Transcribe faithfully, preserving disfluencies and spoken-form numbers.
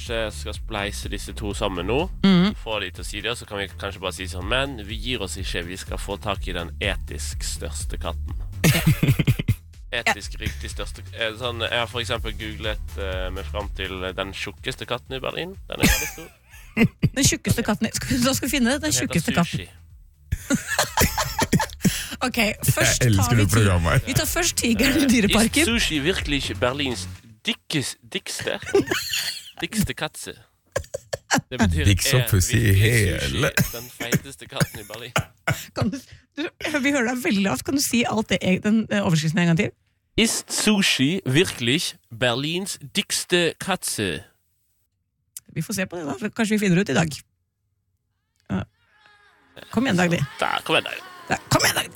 kanskje skal spleise disse to sammen nå, mm. få de til å si det, så kan vi kanskje bare si sånn, men vi gir oss ikke, vi skal få tak i den etisk største katten. Etisk riktig største sånn, jeg har for eksempel googlet uh, meg frem til den tjukkeste katten i Berlin. Den er veldig stor. Den tjukkeste katten, skal vi, da skal vi finne den, den tjukkeste katten. Ok, først tar vi ti, vi tar først tigeren i dyreparken. Ist Sushi virkelig Berlins dikkes, dikkste dikkste katse? Det betyr Dikk så pussy i hele. Den feiteste katten i Berlin. Kan du, du, vi hører deg veldig lavt, kan du si alt det, den overskriften en gang til? Ist Sushi virkelig Berlins dikkste katse? Vi får se på det da, kanskje vi finner ut i dag. Kom igjen, Dagny. Da, kom igjen, Dagny. Da, kom igjen, Dagny.